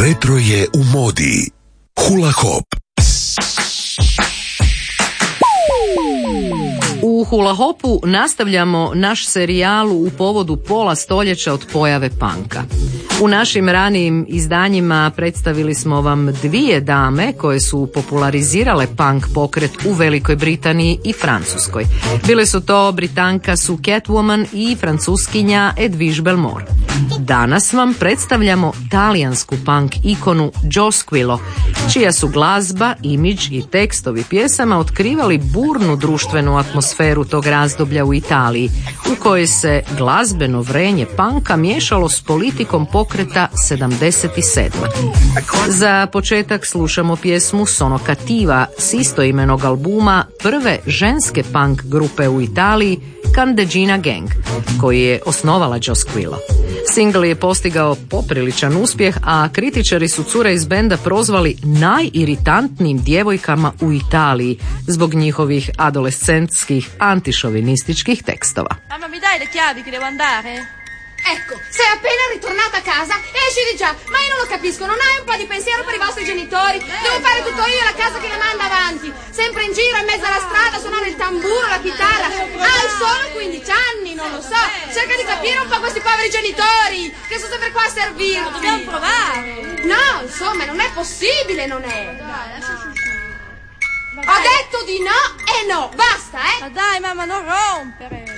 Retro je u modi. Hula hop. U Hula Hopu nastavljamo naš serijal u povodu pola stoljeća od pojave punka. U našim ranijim izdanjima predstavili smo vam dvije dame koje su popularizirale punk pokret u Velikoj Britaniji i Francuskoj. Bile su to Britanka Sue Catwoman i Francuskinja Edwige Bellemare. Danas vam predstavljamo talijansku punk ikonu Joe Squillo, čija su glazba, imidž i tekstovi pjesama otkrivali burnu društvenu atmosferu tog razdoblja u Italiji, u kojoj se glazbeno vrenje punka miješalo s politikom pokreta 77. Za početak slušamo pjesmu Sono Cattiva s istoimenog albuma prve ženske punk grupe u Italiji, Candeggina Gang, koji je osnovala Joe Squillo. Singl je postigao popriličan uspjeh, a kritičari su cure iz benda prozvali najiritantnijim djevojkama u Italiji zbog njihovih adolescentskih antišovinističkih tekstova. Mamma, mi dai le chiavi che devo andare? Ecco, sei appena ritornata a casa e esci di già, ma io non lo capisco, non hai un po' di pensiero per i vostri genitori? Devo fare tutto io la casa che le manda avanti, sempre in giro in mezzo alla strada a suonare il tamburo, la chitarra. Hai solo 15 anni, non lo so, cerca di capire un po' questi poveri genitori, che sono sempre qua a servirti. Ma dobbiamo provare. No, insomma, non è possibile, non è. Ho detto di no e no, basta, Ma dai, mamma, non rompere.